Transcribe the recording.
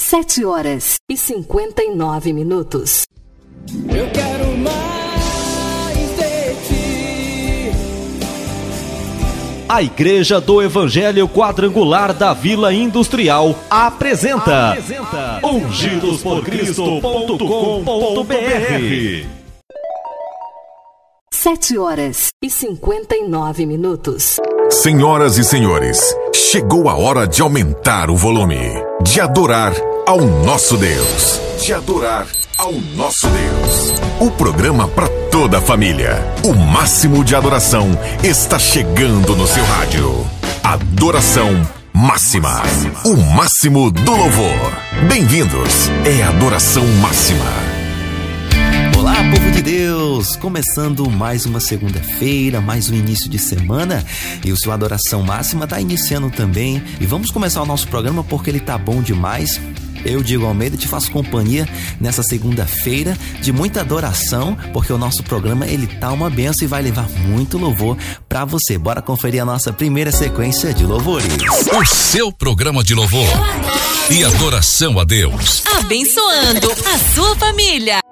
7h59. Eu quero mais de ti. A Igreja do Evangelho Quadrangular da Vila Industrial apresenta ungidosporcristo.com.br. 7h59. Senhoras e senhores, chegou a hora de aumentar o volume, de adorar ao nosso Deus, ao nosso Deus. O programa para toda a família, o máximo de adoração, está chegando no seu rádio. Adoração Máxima, o máximo do louvor. Bem-vindos, é Adoração Máxima. Olá, povo de Deus! Começando mais uma segunda-feira, mais um início de semana, e o seu Adoração Máxima está iniciando também. E vamos começar o nosso programa porque ele tá bom demais. Eu, Diego Almeida, te faço companhia nessa segunda-feira de muita adoração, porque o nosso programa ele tá uma benção e vai levar muito louvor para você. Bora conferir a nossa primeira sequência de louvores. O seu programa de louvor e adoração a Deus, abençoando a sua família.